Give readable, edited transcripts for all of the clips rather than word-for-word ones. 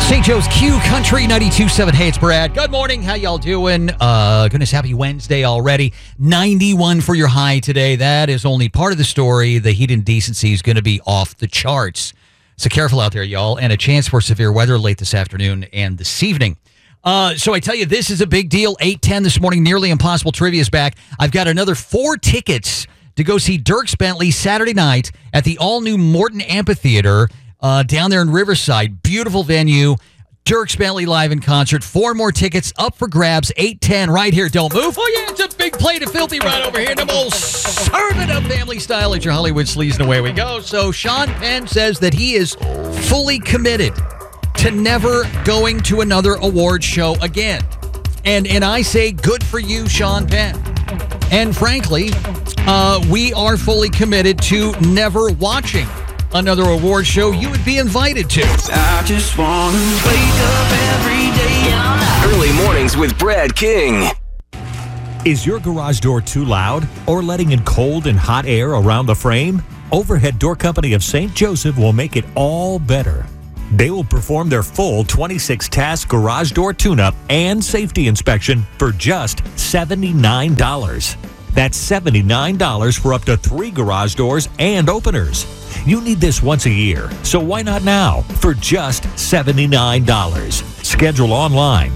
St. Joe's Q Country 92.7. Hey, it's Brad. Good morning. How y'all doing? Goodness, happy Wednesday already. 91 for your high today. That is only part of the story. The heat and decency is going to be off the charts. So careful out there, y'all. And a chance for severe weather late this afternoon and this evening. So I tell you, this is a big deal. 8:10 this morning. Nearly Impossible Trivia is back. I've got another 4 tickets to go see Dierks Bentley Saturday night at the all-new Morton Amphitheater down there in Riverside. Beautiful venue. Dierks Bentley live in concert. 4 more tickets up for grabs. 8:10 right here. Don't move. Oh, yeah, it's a big plate of filthy right over here. And we'll serve it up family style at your Hollywood Sleaze, and away we go. So Sean Penn says that he is fully committed to never going to another award show again. And I say good for you, Sean Penn. And frankly, we are fully committed to never watching another award show you would be invited to. I just want to wake up every day. Early mornings with Brad King. Is your garage door too loud or letting in cold and hot air around the frame? Overhead Door Company of St. Joseph will make it all better. They will perform their full 26-task garage door tune-up and safety inspection for just $79. That's $79 for up to 3 garage doors and openers. You need this once a year, so why not now for just $79? Schedule online,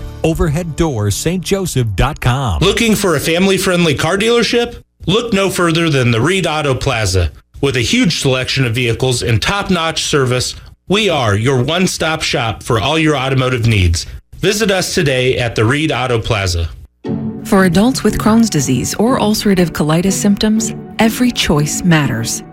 overheaddoorsstjoseph.com. Looking for a family-friendly car dealership? Look no further than the Reed Auto Plaza. With a huge selection of vehicles and top-notch service, we are your one-stop shop for all your automotive needs. Visit us today at the Reed Auto Plaza. For adults with Crohn's disease or ulcerative colitis symptoms, every choice matters.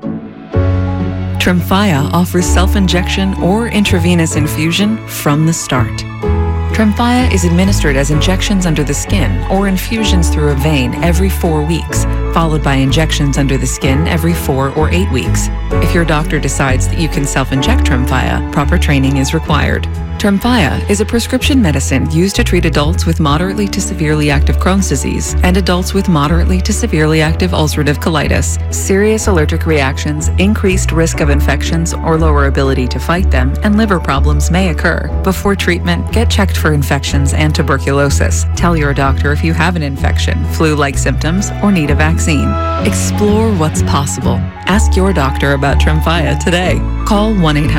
Tremfya offers self-injection or intravenous infusion from the start. Tremfya is administered as injections under the skin or infusions through a vein every 4 weeks, followed by injections under the skin every 4 or 8 weeks. If your doctor decides that you can self-inject Tremfya, proper training is required. Tremfya is a prescription medicine used to treat adults with moderately to severely active Crohn's disease and adults with moderately to severely active ulcerative colitis. Serious allergic reactions, increased risk of infections or lower ability to fight them, and liver problems may occur. Before treatment, get checked for infections and tuberculosis. Tell your doctor if you have an infection, flu-like symptoms, or need a vaccine. Explore what's possible. Ask your doctor about Tremfya today. Call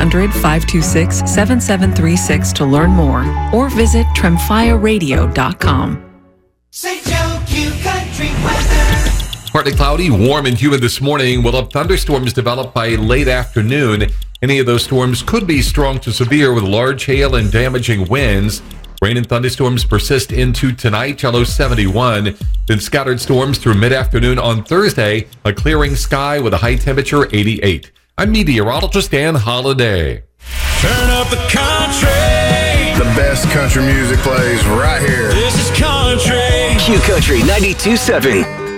1-800-526-7736 to learn more, or visit tremfyaradio.com. St. Joe Q Country weather. Partly cloudy, warm and humid this morning. We'll have thunderstorms develop by late afternoon. Any of those storms could be strong to severe with large hail and damaging winds. Rain and thunderstorms persist into tonight, low 71. Then scattered storms through mid-afternoon on Thursday. A clearing sky with a high temperature 88. I'm meteorologist Dan Holiday. Turn up the country. The best country music plays right here. This is country. Q Country 92.7.